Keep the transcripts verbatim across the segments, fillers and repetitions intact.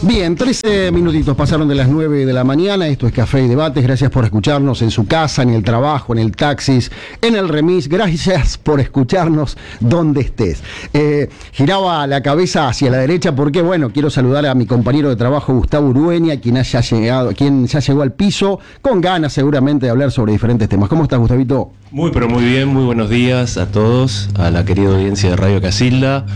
Bien, trece minutitos pasaron de las nueve de la mañana. Esto es Café y Debates. Gracias por escucharnos en su casa, en el trabajo, en el taxis, en el remis. Gracias por escucharnos donde estés. Eh, giraba la cabeza hacia la derecha porque, bueno, quiero saludar a mi compañero de trabajo, Gustavo Urueña, quien haya llegado, quien ya llegó al piso, con ganas seguramente de hablar sobre diferentes temas. ¿Cómo estás, Gustavito? Muy, pero muy bien. Muy buenos días a todos, a la querida audiencia de Radio Casilda,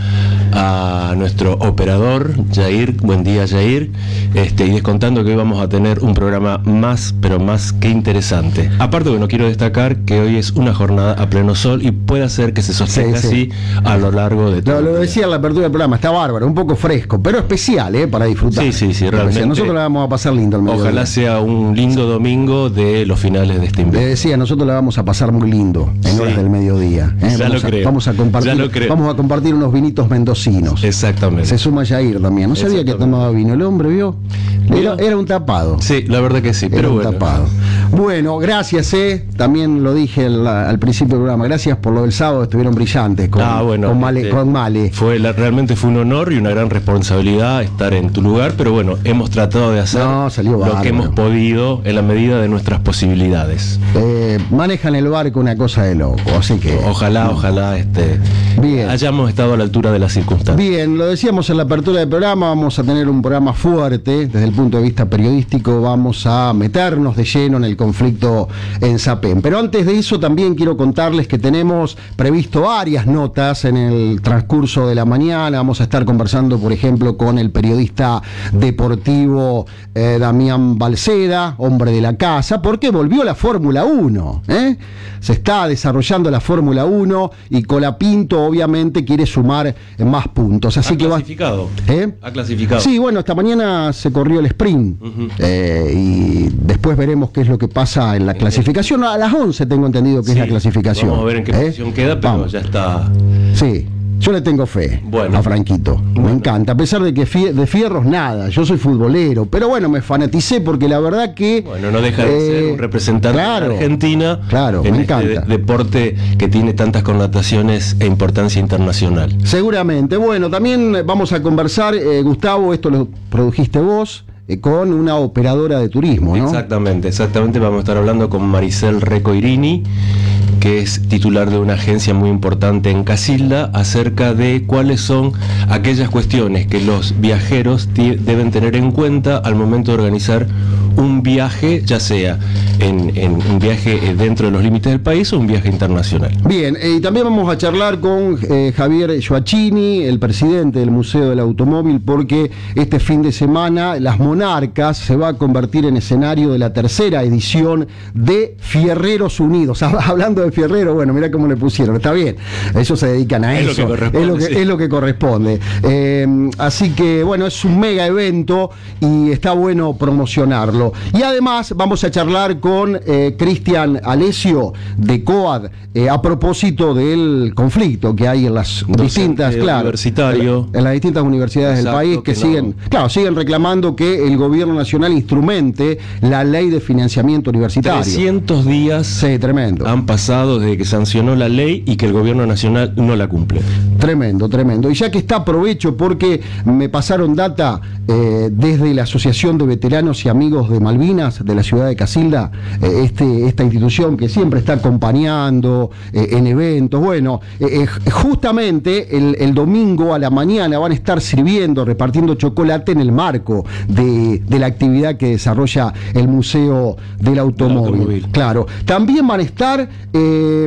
a nuestro operador, Jair. Buen día, Jair. Este, y descontando que hoy vamos a tener un programa más, pero más que interesante. Aparte, bueno, quiero destacar que hoy es una jornada a pleno sol y puede ser que se sostenga sí, sí. así a lo largo de todo. Lo, lo decía en la apertura del programa, está bárbaro, un poco fresco, pero especial, ¿eh? Para disfrutar. Sí, sí, sí, realmente. Nosotros la vamos a pasar lindo el mediodía. Ojalá sea un lindo domingo de los finales de este invierno. Le decía, nosotros la vamos a pasar muy lindo en sí. horas del mediodía. ¿eh? Ya vamos, lo a, creo. Vamos a compartir, ya lo creo. Vamos a compartir unos vinitos mendocinos. Exactamente. Se suma Jair también. No sabía que tomaba vino el hombre, ¿vio? Era, era un tapado. Sí, la verdad que sí, era pero un bueno. tapado. Bueno, gracias, eh. También lo dije el, al principio del programa. Gracias por lo del sábado, estuvieron brillantes con, ah, bueno, con, Male, este, con Male. Fue la, realmente fue un honor y una gran responsabilidad estar en tu lugar, pero bueno, hemos tratado de hacer no, salió lo bárbaro. que hemos podido en la medida de nuestras posibilidades. Eh, manejan el barco una cosa de loco, así que ojalá, no. ojalá este, Bien. hayamos estado a la altura de las circunstancias. Bien, lo decíamos en la apertura del programa, vamos a tener un programa fuerte desde el punto de vista periodístico, vamos a meternos de lleno en el conflicto en Sapén. Pero antes de eso también quiero contarles que tenemos previsto varias notas en el transcurso de la mañana. Vamos a estar conversando, por ejemplo, con el periodista deportivo eh, Damián Balceda, hombre de la casa, porque volvió la Fórmula uno. ¿eh? Se está desarrollando la Fórmula uno y Colapinto obviamente quiere sumar más puntos. Así ¿Ha que clasificado? Va, ¿eh? ¿Ha clasificado? Sí, bueno, esta mañana se corrió el sprint uh-huh. eh, y después veremos qué es lo que pasa en la clasificación. A las once tengo entendido que sí, es la clasificación. Vamos a ver en qué ¿eh? posición queda, pero vamos. Ya está. Sí. Yo le tengo fe bueno, a Franquito, bueno. me encanta, a pesar de que fie- de fierros nada, yo soy futbolero, pero bueno, me fanaticé porque la verdad que... Bueno, no deja de eh, ser un representante claro, de Argentina claro, en me este encanta. de- deporte que tiene tantas connotaciones e importancia internacional. Seguramente, bueno, también vamos a conversar, eh, Gustavo, esto lo produjiste vos, eh, con una operadora de turismo, ¿no? Exactamente, exactamente, vamos a estar hablando con Maricel Recoirini, que es titular de una agencia muy importante en Casilda, acerca de cuáles son aquellas cuestiones que los viajeros t- deben tener en cuenta al momento de organizar un viaje, ya sea en, en un viaje dentro de los límites del país o un viaje internacional. Bien, eh, y también vamos a charlar con eh, Javier Gioacchini, el presidente del Museo del Automóvil, porque este fin de semana Las Monarcas se va a convertir en escenario de la tercera edición de Fierreros Unidos. Hablando de Fierrero, bueno, mira cómo le pusieron, está bien, ellos se dedican a es eso, lo que es, lo que, sí. es lo que corresponde. Eh, así que, bueno, es un mega evento y está bueno promocionarlo. Y además vamos a charlar con eh, Cristian Alessio de COAD eh, a propósito del conflicto que hay en las Docente distintas, claro, universitario. En, en las distintas universidades Exacto, del país que, que siguen, no. claro, siguen reclamando que el gobierno nacional instrumente la ley de financiamiento universitario. trescientos días sí, tremendo. han pasado desde que sancionó la ley y que el gobierno nacional no la cumple. Tremendo, tremendo. Y ya que está, aprovecho porque me pasaron data eh, desde la Asociación de Veteranos y Amigos de Malvinas de la ciudad de Casilda, eh, este, esta institución que siempre está acompañando eh, en eventos. Bueno, eh, eh, justamente el, el domingo a la mañana van a estar sirviendo, repartiendo chocolate en el marco de, de la actividad que desarrolla el Museo del Automóvil. Del automóvil. Claro. También van a estar, eh,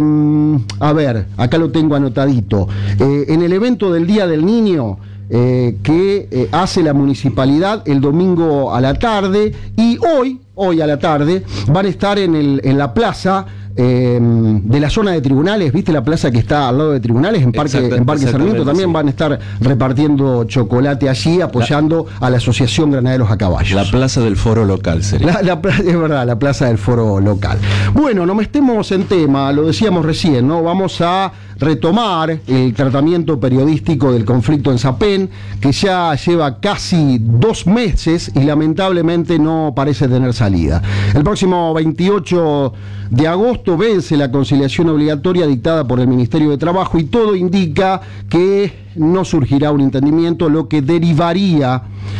a ver, acá lo tengo anotadito, eh, en el evento del Día del Niño, eh, que eh, hace la municipalidad el domingo a la tarde, y hoy, hoy a la tarde, van a estar en, el, en la plaza eh, de la zona de tribunales, ¿viste la plaza que está al lado de tribunales? En Parque, Exacta, en Parque Sarmiento también sí. Van a estar repartiendo chocolate allí, apoyando la, a la Asociación Granaderos a Caballos. La plaza del foro local sería. La, la, es verdad, la plaza del foro local. Bueno, no me estemos en tema, lo decíamos recién, ¿no? Vamos a retomar el tratamiento periodístico del conflicto en Sapén, que ya lleva casi dos meses y lamentablemente no parece tener salida. El próximo veintiocho de agosto vence la conciliación obligatoria dictada por el Ministerio de Trabajo y todo indica que no surgirá un entendimiento, lo que derivaría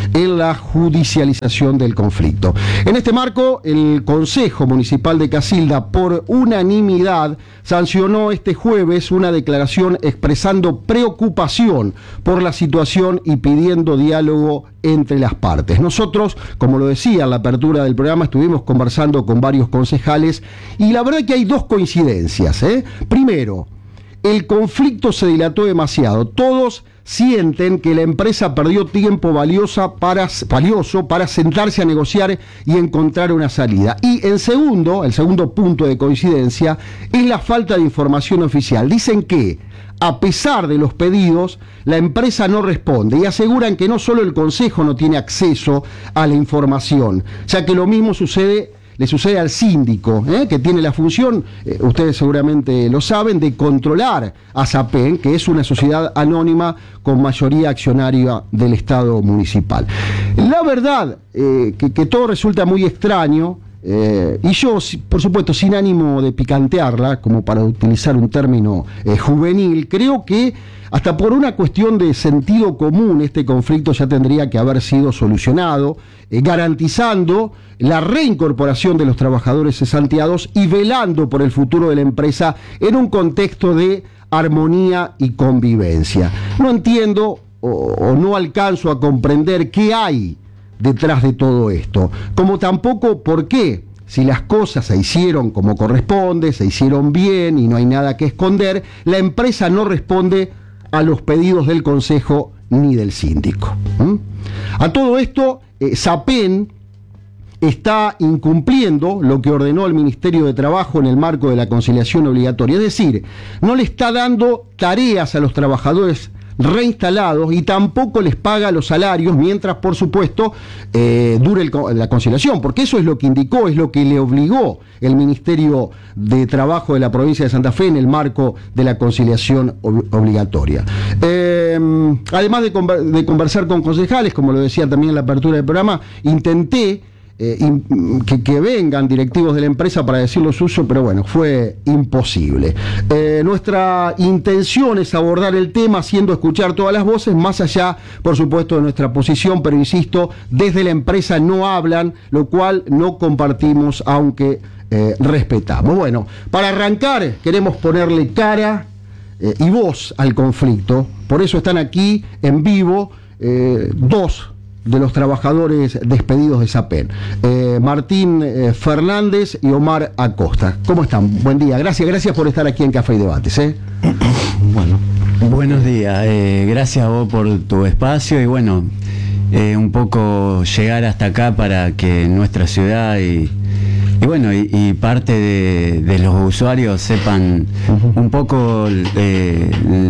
en la judicialización del conflicto. En este marco, el Consejo Municipal de Casilda, por unanimidad, sancionó este jueves una declaración expresando preocupación por la situación y pidiendo diálogo entre las partes. Nosotros, como lo decía en la apertura del programa, estuvimos conversando con varios concejales y la verdad que hay dos coincidencias, ¿eh? Primero, el conflicto se dilató demasiado. Todos sienten que la empresa perdió tiempo valiosa para, valioso para sentarse a negociar y encontrar una salida. Y en segundo, el segundo punto de coincidencia, es la falta de información oficial. Dicen que, a pesar de los pedidos, la empresa no responde y aseguran que no solo el Consejo no tiene acceso a la información, ya que lo mismo sucede le sucede al síndico, ¿eh? que tiene la función, eh, ustedes seguramente lo saben, de controlar a SAPEN, que es una sociedad anónima con mayoría accionaria del Estado municipal. La verdad, eh, que, que todo resulta muy extraño, eh, y yo, por supuesto, sin ánimo de picantearla, como para utilizar un término eh, juvenil, creo que hasta por una cuestión de sentido común este conflicto ya tendría que haber sido solucionado, eh, garantizando la reincorporación de los trabajadores cesanteados y velando por el futuro de la empresa en un contexto de armonía y convivencia. No entiendo o, o no alcanzo a comprender qué hay detrás de todo esto, como tampoco por qué, si las cosas se hicieron como corresponde, se hicieron bien y no hay nada que esconder, la empresa no responde a los pedidos del Consejo ni del síndico. ¿Mm? A todo esto, eh, SAPEN está incumpliendo lo que ordenó el Ministerio de Trabajo en el marco de la conciliación obligatoria, es decir, no le está dando tareas a los trabajadores reinstalados y tampoco les paga los salarios mientras, por supuesto, eh, dure el, la conciliación, porque eso es lo que indicó, es lo que le obligó el Ministerio de Trabajo de la provincia de Santa Fe en el marco de la conciliación ob obligatoria. Eh, además de, conver de conversar con concejales, como lo decía también en la apertura del programa, intenté Eh, in, que, que vengan directivos de la empresa para decir lo suyo, pero bueno, fue imposible. Eh, nuestra intención es abordar el tema haciendo escuchar todas las voces, más allá, por supuesto, de nuestra posición, pero insisto, desde la empresa no hablan, lo cual no compartimos, aunque eh, respetamos. Bueno, para arrancar, queremos ponerle cara eh, y voz al conflicto, por eso están aquí en vivo eh, dos de los trabajadores despedidos de SAPEN, eh, Martín eh, Fernández y Omar Acosta. ¿Cómo están? Buen día. Gracias, gracias por estar aquí en Café y Debates. ¿eh? Bueno, buenos días. Eh, gracias a vos por tu espacio y bueno, eh, un poco llegar hasta acá para que nuestra ciudad y, y bueno, y, y parte de, de los usuarios sepan uh-huh. un poco eh,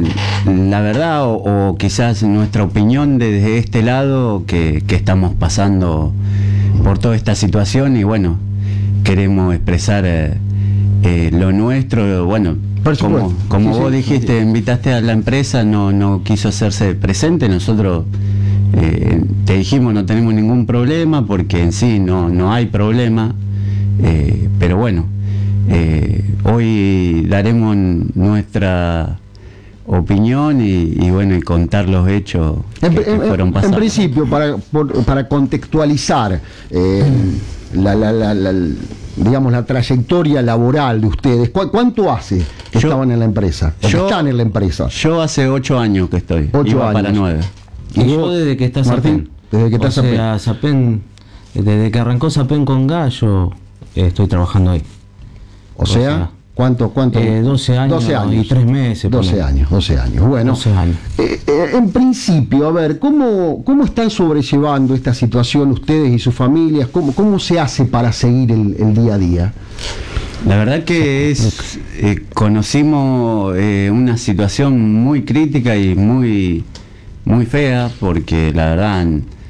la verdad o, o quizás nuestra opinión desde este lado que, que estamos pasando por toda esta situación y bueno, queremos expresar eh, eh, lo nuestro, bueno, como, como sí, vos sí, dijiste, sí. invitaste a la empresa, no, no quiso hacerse presente, nosotros eh, te dijimos no tenemos ningún problema porque en sí no, no hay problema. Eh, pero bueno, eh, hoy daremos nuestra opinión y, y bueno, y contar los hechos que, en, que fueron pasados. En principio, para, por, para contextualizar eh, la, la, la, la, digamos, la trayectoria laboral de ustedes, ¿cu ¿cuánto hace que yo, estaban en la empresa? Yo, que están en la empresa. Yo hace ocho años que estoy, ocho iba años. para nueve. Y yo desde que está SAPEN, desde que está o sea, SAPEN, desde que arrancó SAPEN con Gallo, estoy trabajando ahí. O, o sea, sea, ¿cuánto? cuánto? Eh, doce años, doce años y tres meses. doce años, doce años. Bueno, doce años. Eh, eh, en principio, a ver, ¿cómo, ¿cómo están sobrellevando esta situación ustedes y sus familias? ¿Cómo, cómo se hace para seguir el, el día a día? La verdad que es eh, conocimos eh, una situación muy crítica y muy, muy fea, porque la verdad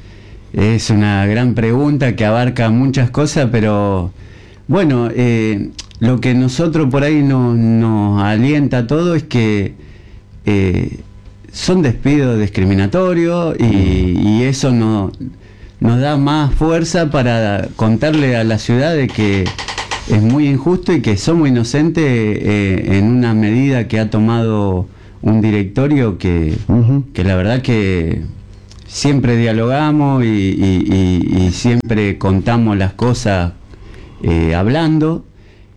es una gran pregunta que abarca muchas cosas, pero bueno, eh, lo que nosotros por ahí nos, nos alienta todo es que eh, son despidos discriminatorios y, y eso no, nos da más fuerza para contarle a la ciudad de que es muy injusto y que somos inocentes eh, en una medida que ha tomado un directorio que, uh-huh. que la verdad que siempre dialogamos y, y, y, y siempre contamos las cosas eh, hablando.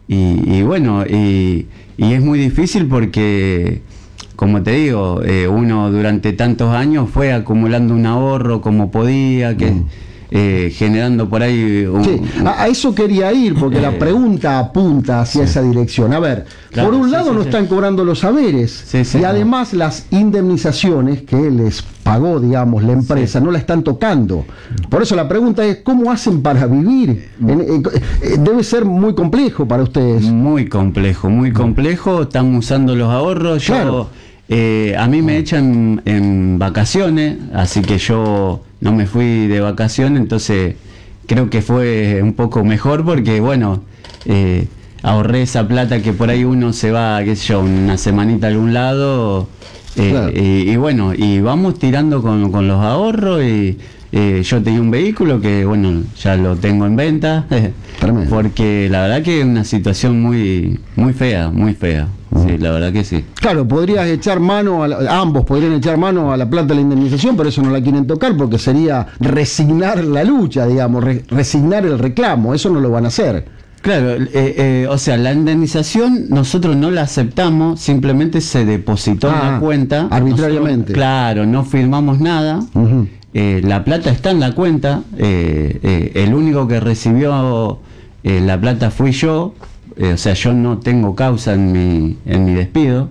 Y, y bueno, y, y es muy difícil porque, como te digo, eh, uno durante tantos años fue acumulando un ahorro como podía, que mm. eh, generando por ahí... Un, sí, a, a eso quería ir, porque eh, la pregunta apunta hacia sí. esa dirección. A ver, claro, por un sí, lado sí, no sí. están cobrando los saberes, sí, sí, y además no. las indemnizaciones que les pagó, digamos, la empresa, sí. no la están tocando. Por eso la pregunta es, ¿cómo hacen para vivir? En, en, debe ser muy complejo para ustedes. Muy complejo, muy complejo. Están usando los ahorros. Yo, claro. eh, a mí me echan en vacaciones, así que yo no me fui de vacaciones, entonces creo que fue un poco mejor porque, bueno, eh, ahorré esa plata que por ahí uno se va, qué sé yo, una semanita a algún lado... Eh, claro. y, y bueno, y vamos tirando con, con los ahorros y eh, yo tenía un vehículo que bueno, ya lo tengo en venta, eh, porque la verdad que es una situación muy muy fea, muy fea, uh-huh. sí, la verdad que sí. Claro, podrías echar mano, a la, ambos podrían echar mano a la plata de la indemnización, pero eso no la quieren tocar porque sería resignar la lucha, digamos, re, resignar el reclamo, eso no lo van a hacer. Claro, eh, eh, o sea, la indemnización nosotros no la aceptamos, simplemente se depositó ah, en la cuenta. Arbitrariamente. Nosotros, claro, no firmamos nada, uh-huh. eh, la plata está en la cuenta, eh, eh, el único que recibió eh, la plata fui yo, eh, o sea, yo no tengo causa en mi, en mi despido,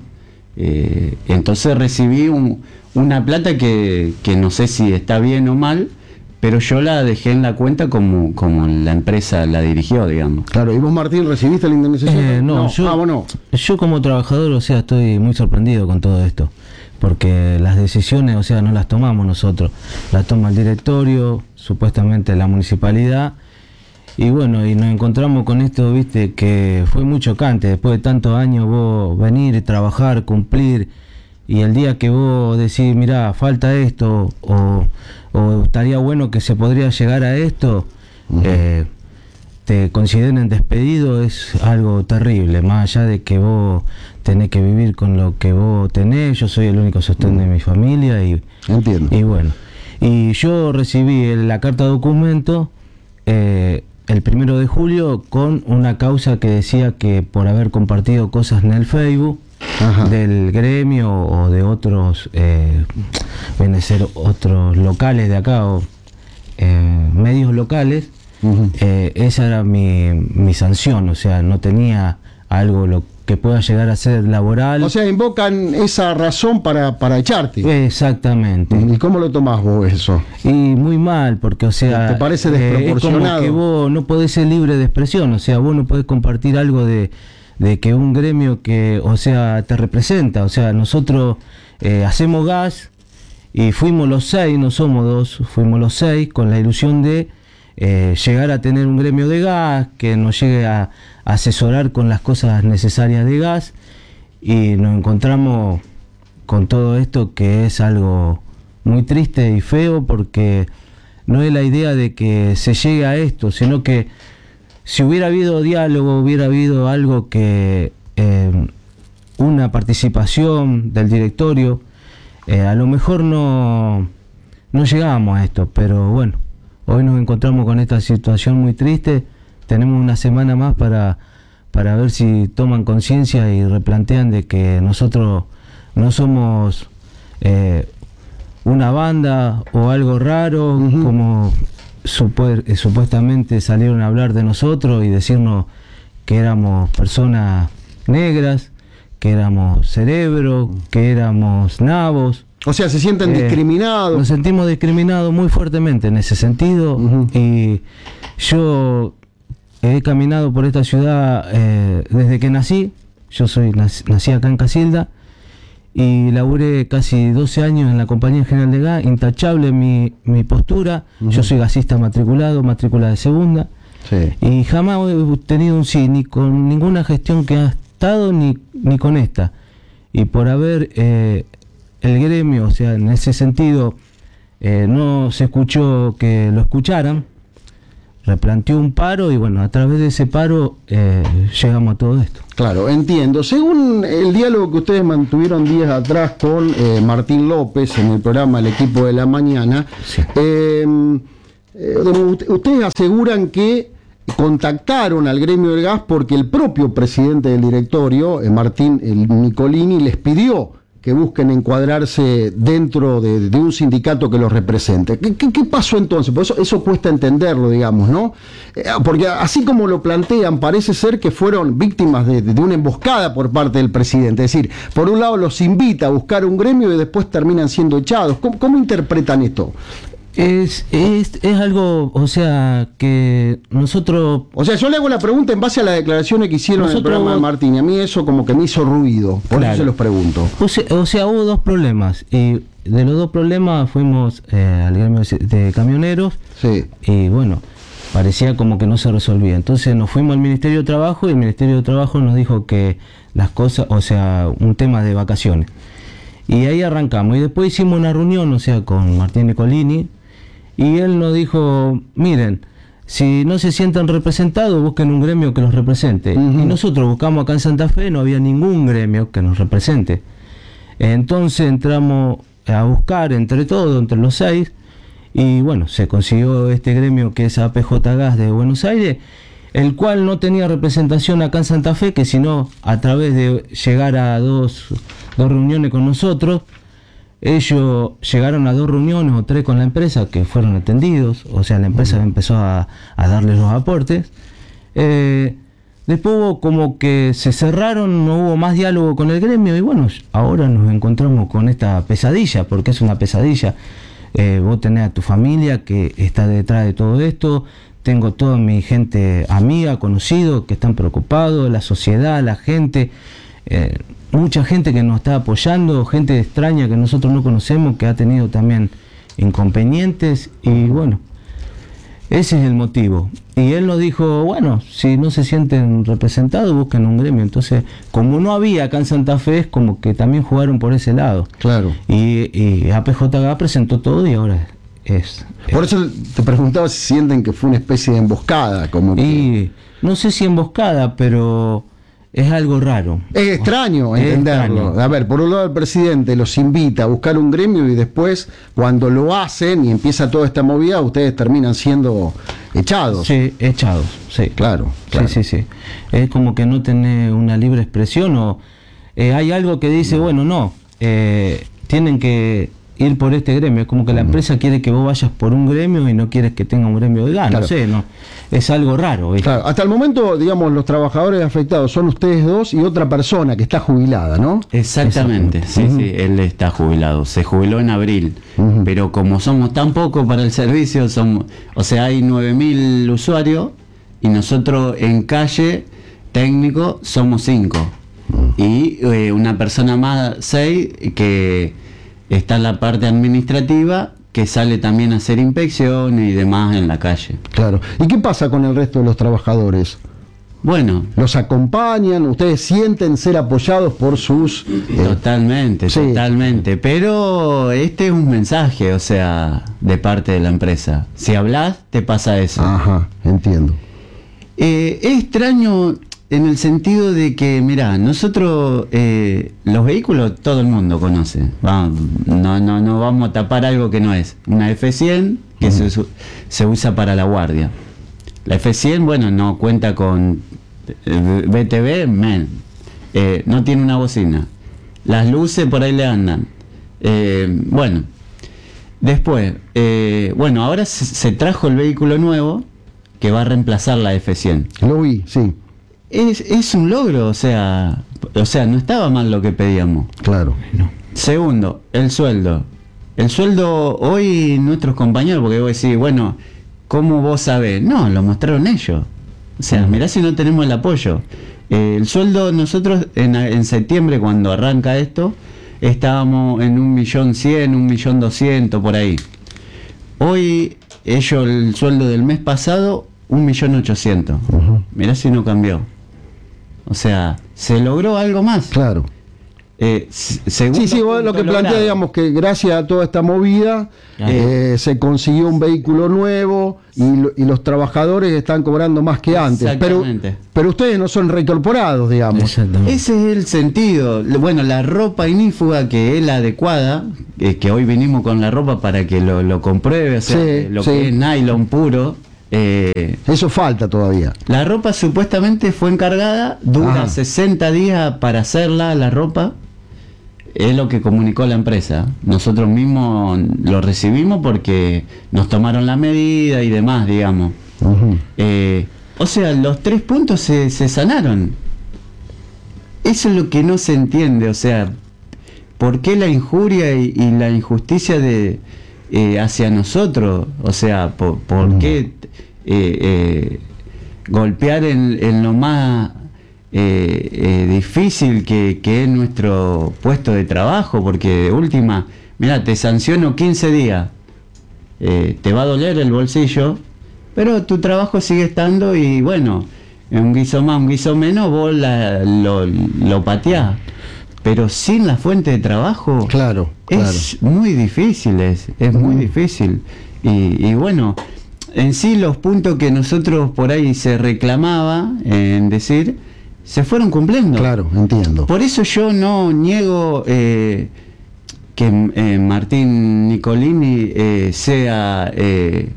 eh, entonces recibí un, una plata que, que no sé si está bien o mal, pero yo la dejé en la cuenta como, como la empresa la dirigió, digamos. Claro, ¿y vos, Martín, recibiste la indemnización? Eh, no, no, yo, ah, bueno. yo como trabajador, o sea, estoy muy sorprendido con todo esto, porque las decisiones, o sea, no las tomamos nosotros, las toma el directorio, supuestamente la municipalidad, y bueno, y nos encontramos con esto, viste, que fue muy chocante, después de tantos años vos venir, trabajar, cumplir, y el día que vos decís, mirá, falta esto, o, o estaría bueno que se podría llegar a esto, uh-huh. eh, te consideren despedido, es algo terrible, más allá de que vos tenés que vivir con lo que vos tenés, yo soy el único sostén uh-huh. de mi familia, y, Entiendo. y bueno, y yo recibí la carta de documento eh, el primero de julio con una causa que decía que por haber compartido cosas en el Facebook, Ajá. del gremio o de otros eh, viene a ser otros locales de acá o eh, medios locales, uh-huh. eh, esa era mi, mi sanción, o sea, no tenía algo lo que pueda llegar a ser laboral. O sea, invocan esa razón para, para echarte. Exactamente. ¿Y cómo lo tomás vos eso? Y muy mal, porque o sea... ¿Te parece desproporcionado? Eh, es como que vos no podés ser libre de expresión, o sea, vos no podés compartir algo de de que un gremio que, o sea, te representa, o sea, nosotros eh, hacemos gas y fuimos los seis, no somos dos, fuimos los seis con la ilusión de eh, llegar a tener un gremio de gas, que nos llegue a, a asesorar con las cosas necesarias de gas, y nos encontramos con todo esto que es algo muy triste y feo, porque no es la idea de que se llegue a esto, sino que si hubiera habido diálogo, hubiera habido algo que, eh, una participación del directorio, eh, a lo mejor no, no llegábamos a esto, pero bueno, hoy nos encontramos con esta situación muy triste, tenemos una semana más para, para ver si toman conciencia y replantean de que nosotros no somos eh, una banda o algo raro, uh-huh. como... Supu- eh, supuestamente salieron a hablar de nosotros y decirnos que éramos personas negras, que éramos cerebro, que éramos nabos. O sea, se sienten eh, discriminados. Nos sentimos discriminados muy fuertemente en ese sentido. Uh-huh. Y yo he caminado por esta ciudad eh, desde que nací. Yo soy nací, nací acá en Casilda y laburé casi doce años en la Compañía General de Gas, intachable mi, mi postura, uh-huh. yo soy gasista matriculado, matrícula de segunda, sí. y jamás he tenido un sí, ni con ninguna gestión que ha estado, ni, ni con esta. Y por haber eh, el gremio, o sea, en ese sentido, eh, no se escuchó que lo escucharan, replanteó un paro y bueno, a través de ese paro eh, llegamos a todo esto. Claro, entiendo. Según el diálogo que ustedes mantuvieron días atrás con eh, Martín López en el programa El Equipo de la Mañana, Sí. eh, eh, ustedes aseguran que contactaron al gremio del gas porque el propio presidente del directorio, eh, Martín el Nicolini, les pidió que busquen encuadrarse dentro de, de un sindicato que los represente. ¿Qué, qué, qué pasó entonces? Por eso, eso cuesta entenderlo, digamos, ¿no? Eh, porque así como lo plantean, parece ser que fueron víctimas de, de una emboscada por parte del presidente. Es decir, por un lado los invita a buscar un gremio y después terminan siendo echados. ¿Cómo, cómo interpretan esto? Es, es, es algo, o sea, que nosotros... O sea, yo le hago la pregunta en base a las declaraciones que hicieron Nosotros- en el programa de Martín, y a mí eso como que me hizo ruido, por Claro. eso se los pregunto. O sea, o sea, hubo dos problemas, y de los dos problemas fuimos eh, al gremio de, de camioneros, Sí. y bueno, parecía como que no se resolvía. Entonces nos fuimos al Ministerio de Trabajo, y el Ministerio de Trabajo nos dijo que las cosas, o sea, un tema de vacaciones. Y ahí arrancamos, y después hicimos una reunión, o sea, con Martín Nicolini, y él nos dijo, miren, si no se sientan representados, busquen un gremio que los represente. Ujú. Y nosotros buscamos acá en Santa Fe, no había ningún gremio que nos represente. Entonces entramos a buscar entre todos, entre los seis, y bueno, se consiguió este gremio que es A P J Gas de Buenos Aires, el cual no tenía representación acá en Santa Fe, que sino a través de llegar a dos, dos reuniones con nosotros, ellos llegaron a dos reuniones o tres con la empresa que fueron atendidos, o sea, la empresa empezó a, a darles los aportes. Eh, después hubo como que se cerraron, no hubo más diálogo con el gremio y bueno, ahora nos encontramos con esta pesadilla, porque es una pesadilla. Eh, vos tenés a tu familia que está detrás de todo esto, tengo toda mi gente amiga, conocido, que están preocupados, la sociedad, la gente... Eh, mucha gente que nos está apoyando, gente extraña que nosotros no conocemos, que ha tenido también inconvenientes y bueno, ese es el motivo. Y él nos dijo, bueno, si no se sienten representados, busquen un gremio. Entonces, como no había acá en Santa Fe, es como que también jugaron por ese lado. Claro. Y, y A P J G A presentó todo y ahora es... Por eso te preguntaba si sienten que fue una especie de emboscada, como que... Y no sé si emboscada, pero... es algo raro. Es extraño Es entenderlo. extraño. A ver, por un lado el presidente los invita a buscar un gremio y después, cuando lo hacen y empieza toda esta movida, ustedes terminan siendo echados. Sí, echados, sí. Claro, claro. Sí, sí, sí. Es como que no tenés una libre expresión o eh, hay algo que dice, bueno, no, eh, tienen que ir por este gremio. Es como que la empresa quiere que vos vayas por un gremio y no quieres que tenga un gremio de gas. Claro. No sé, no. Es algo raro, ¿viste? Claro, hasta el momento, digamos, los trabajadores afectados son ustedes dos y otra persona que está jubilada, ¿no? Exactamente, sí, Ujú. sí, él está jubilado, se jubiló en abril, Ujú. pero como somos tan pocos para el servicio, somos, o sea, hay nueve mil usuarios y nosotros en calle técnico somos cinco y eh, una persona más, seis, que está en la parte administrativa, que sale también a hacer inspecciones y demás en la calle. Claro. ¿Y qué pasa con el resto de los trabajadores? Bueno, ¿Los acompañan? ¿Ustedes sienten ser apoyados por sus... eh, totalmente, sí. totalmente. Pero este es un mensaje, o sea, de parte de la empresa. Si hablas, te pasa eso. Ajá, entiendo. Eh, es extraño en el sentido de que, mirá, nosotros eh, los vehículos todo el mundo conoce. Vamos, no, no, no vamos a tapar algo que no es. Una F cien que se, usa- se usa para la guardia. La F cien, bueno, no cuenta con eh, B T V, men. Eh, no tiene una bocina. Las luces por ahí le andan. Eh, bueno, después, eh, bueno, ahora se, se trajo el vehículo nuevo que va a reemplazar la F cien. Lo vi, sí, Es, es un logro, o sea, o sea, no estaba mal lo que pedíamos. claro. Segundo, el sueldo. El sueldo hoy nuestros compañeros, porque vos decís, bueno, ¿cómo vos sabés? No, lo mostraron ellos. O sea, mirá si no tenemos el apoyo. Eh, el sueldo nosotros en, en septiembre, cuando arranca esto, estábamos en un millón cien, un millón doscientos, por ahí. Hoy, ellos el sueldo del mes pasado, un millón ochocientos. Ujú. Mirá si no cambió. O sea, se logró algo más. Claro. Eh, según Sí, sí, vos lo que plantea, digamos, que gracias a toda esta movida eh, se consiguió un vehículo nuevo y, lo, y los trabajadores están cobrando más que antes. Pero, pero ustedes no son reincorporados, digamos. Ese es el sentido. Bueno, la ropa inífuga que es la adecuada, eh, que hoy vinimos con la ropa para que lo, lo compruebe, o sea, Sí, lo sí. que es nylon puro. Eh, Eso falta todavía. la ropa supuestamente fue encargada, dura Ajá. sesenta días para hacerla, la ropa. Es lo que comunicó la empresa. Nosotros mismos lo recibimos porque nos tomaron la medida y demás, digamos. Uh-huh. Eh, o sea, los tres puntos se, se sanaron. Eso es lo que no se entiende. O sea, ¿por qué la injuria y, y la injusticia de eh, hacia nosotros? O sea, ¿por, por uh-huh. qué eh, eh, golpear en, en lo más Eh, eh, difícil que, que es nuestro puesto de trabajo? Porque de última, mira, te sanciono quince días, eh, te va a doler el bolsillo, pero tu trabajo sigue estando y bueno, un guiso más, un guiso menos, vos la, lo, lo pateás, pero sin la fuente de trabajo, claro, es claro. muy difícil, es, es muy Mm. difícil. Y, y bueno, en sí los puntos que nosotros por ahí se reclamaba en decir, se fueron cumpliendo. Claro, entiendo. Por eso yo no niego eh, que eh, Martín Nicolini eh, sea eh,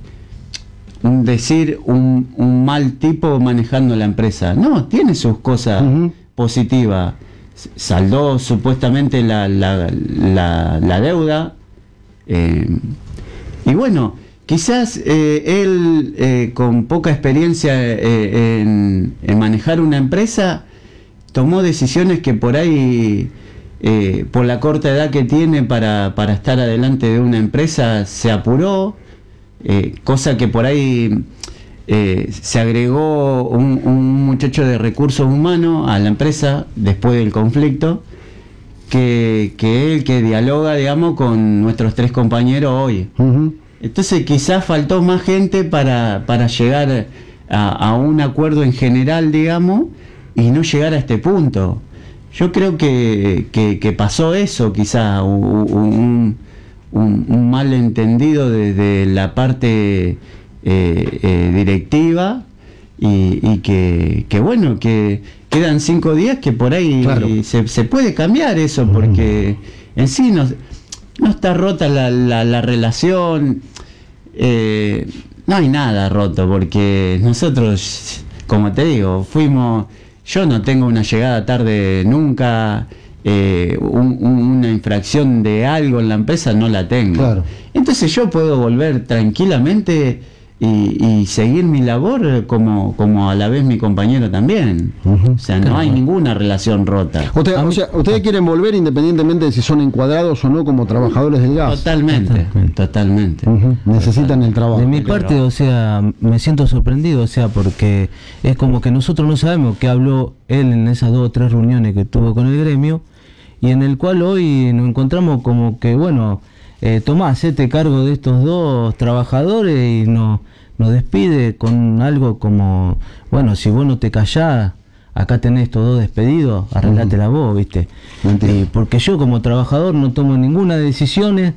un decir un, un mal tipo manejando la empresa. No, tiene sus cosas uh-huh. positivas. Saldó supuestamente la, la, la, la deuda. Eh, y bueno, quizás eh, él, eh, con poca experiencia eh, en, en manejar una empresa, tomó decisiones que por ahí, eh, por la corta edad que tiene para, para estar adelante de una empresa, se apuró, eh, cosa que por ahí eh, se agregó un, un muchacho de recursos humanos a la empresa después del conflicto, que, que él que dialoga, digamos, con nuestros tres compañeros hoy. Uh-huh. Entonces quizás faltó más gente para, para llegar a, a un acuerdo en general, digamos, y no llegar a este punto. Yo creo que, que, que pasó eso, quizás un, un, un, un malentendido desde la parte eh, eh, directiva y, y que, que bueno, que quedan cinco días que por ahí claro. se, se puede cambiar eso, porque en sí no, no está rota la, la, la relación, eh, no hay nada roto, porque nosotros, como te digo, fuimos, yo no tengo una llegada tarde nunca, eh, un, un, una infracción de algo en la empresa no la tengo. Claro. Entonces yo puedo volver tranquilamente y, y seguir mi labor como, como a la vez mi compañero también. Uh-huh. O sea, no hay ninguna relación rota. Usted, o sea, ustedes quieren volver independientemente de si son encuadrados o no como trabajadores del gas. Totalmente, totalmente. totalmente. Uh-huh. Necesitan el trabajo. De mi parte, o sea, me siento sorprendido, o sea, porque es como que nosotros no sabemos qué habló él en esas dos o tres reuniones que tuvo con el gremio, y en el cual hoy nos encontramos como que, bueno, eh, Tomás, hacete cargo de estos dos trabajadores y nos, nos despide con algo como, bueno, si vos no te callás, acá tenés estos dos despedidos, arreglátela uh-huh. vos, ¿viste? Y porque yo como trabajador no tomo ninguna decisión,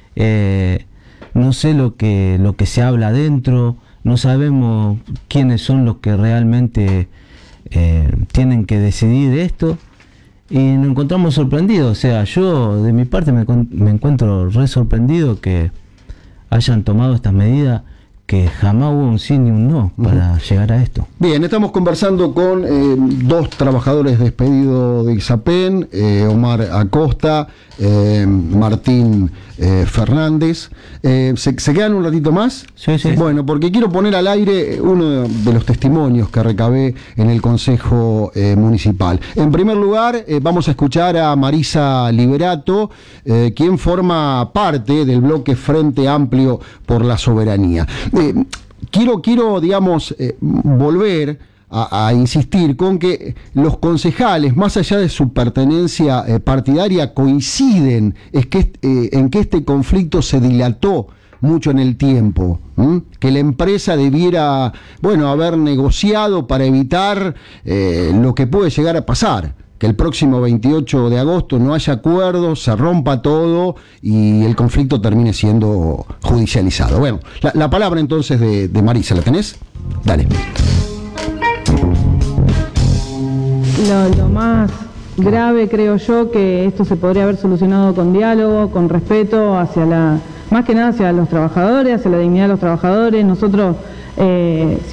eh, no sé lo que, lo que se habla adentro, no sabemos quiénes son los que realmente eh, tienen que decidir esto. Y nos encontramos sorprendidos, o sea, yo de mi parte me, me encuentro re sorprendido que hayan tomado estas medidas, que jamás hubo un sí ni un no para uh-huh. llegar a esto. Bien, estamos conversando con eh, dos trabajadores despedidos de ISAPEN, eh, Omar Acosta, eh, Martín eh, Fernández. Eh, ¿se, ¿Se quedan un ratito más? Sí, sí. Bueno, porque quiero poner al aire uno de los testimonios que recabé en el Consejo eh, Municipal. En primer lugar, eh, vamos a escuchar a Marisa Liberato, eh, quien forma parte del bloque Frente Amplio por la Soberanía. Eh, quiero, quiero, digamos, eh, volver a, a insistir con que los concejales, más allá de su pertenencia eh, partidaria, coinciden es que, eh, en que este conflicto se dilató mucho en el tiempo, ¿m? que la empresa debiera, bueno, haber negociado para evitar eh, lo que puede llegar a pasar. que el próximo veintiocho de agosto no haya acuerdo, se rompa todo y el conflicto termine siendo judicializado. Bueno, la, la palabra entonces de, de Marisa, ¿la tenés? Dale. Lo, lo más grave, creo yo, que esto se podría haber solucionado con diálogo, con respeto hacia la, más que nada hacia los trabajadores, hacia la dignidad de los trabajadores. Nosotros eh,